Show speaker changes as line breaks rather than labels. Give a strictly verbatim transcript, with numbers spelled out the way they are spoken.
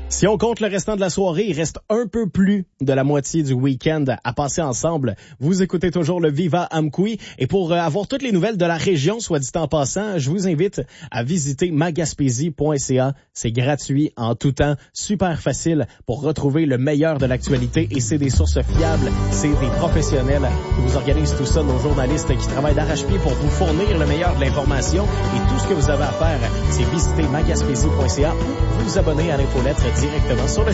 Si on compte le restant de la soirée, il reste un peu plus de la moitié du week-end à passer ensemble. Vous écoutez toujours le Viva Amqui. Et pour avoir toutes les nouvelles de la région, soit dit en passant, je vous invite à visiter magaspésie point c a. C'est gratuit en tout temps, super facile pour retrouver le meilleur de l'actualité. Et c'est des sources fiables, c'est des professionnels qui vous organisent tout ça, nos journalistes qui travaillent d'arrache-pied pour vous fournir le meilleur de l'information. Et tout ce que vous avez à faire, c'est visiter magaspésie point c a ou vous abonner à l'infolettre directement sur le site.